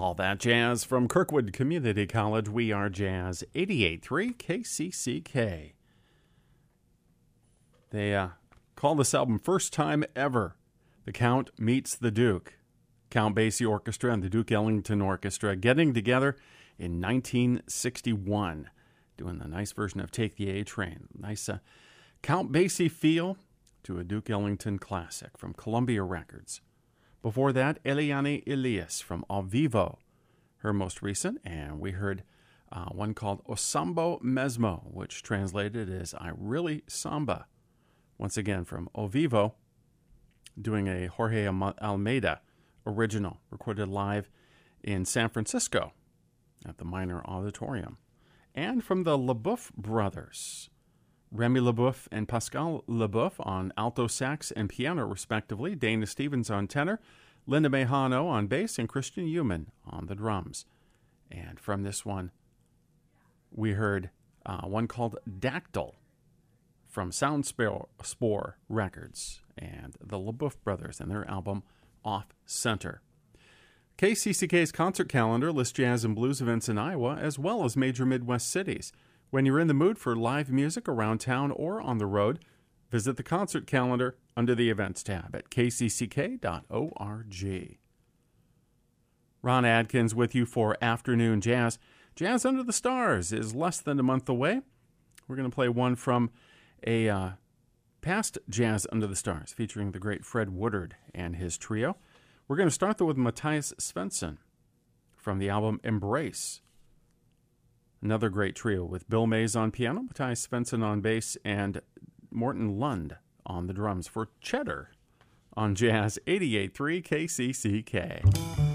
All that jazz from Kirkwood Community College. We are Jazz 88.3 KCCK. They call this album First Time Ever. The Count Meets the Duke. Count Basie Orchestra and the Duke Ellington Orchestra getting together in 1961, doing the nice version of Take the A Train. Nice Count Basie feel to a Duke Ellington classic from Columbia Records. Before that, Eliane Elias from Au Vivo, her most recent, and we heard one called O Sambo Mesmo, which translated as I Really Samba. Once again from Au Vivo, doing a Jorge Almeida original, recorded live in San Francisco at the Minor Auditorium. And from the LeBoeuf brothers, Remy LeBoeuf and Pascal LeBoeuf on alto sax and piano, respectively, Dana Stevens on tenor, Linda Mejano on bass, and Christian Human on the drums. And from this one, we heard one called Dactyl from Soundspore Records and the LeBoeuf brothers and their album Off Center. KCCK's concert calendar lists jazz and blues events in Iowa as well as major Midwest cities. When you're in the mood for live music around town or on the road, visit the concert calendar under the events tab at kcck.org. Ron Adkins with you for Afternoon Jazz. Jazz Under the Stars is less than a month away. We're going to play one from a past Jazz Under the Stars featuring the great Fred Woodard and his trio. We're going to start though with Matthias Svensson from the album Embrace. Another great trio with Bill Mays on piano, Matthias Svensson on bass, and Morton Lund on the drums for Cheddar on Jazz 88.3 KCCK.